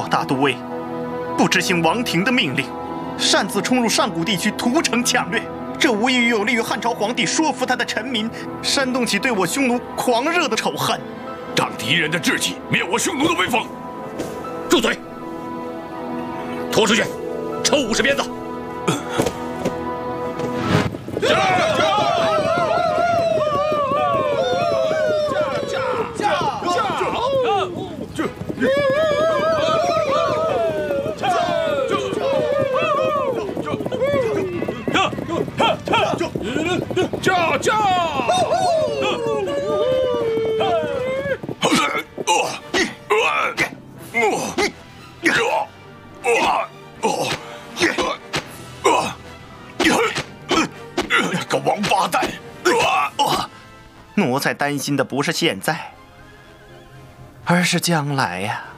大都尉，不执行王庭的命令，擅自冲入上古地区屠城抢掠，这无疑有利于汉朝皇帝说服他的臣民，煽动起对我匈奴狂热的仇恨， 长敌人的志气，灭我匈奴的威风。住嘴！拖出去，抽50鞭子！ 个王八蛋！ 奴才担心的不是现在，而是将来呀。